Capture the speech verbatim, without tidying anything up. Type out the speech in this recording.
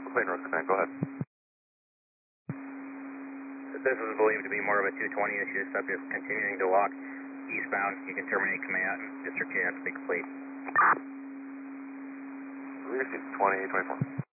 Clayton Rose Command, go ahead. This is believed to be more of a two twenty issue. Subject continuing to walk eastbound. You can terminate command. District unit to be complete. We received twenty twenty-four.